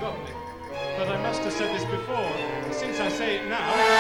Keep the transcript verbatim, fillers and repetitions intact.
forgotten it. But I must have said this before. Since I say it now...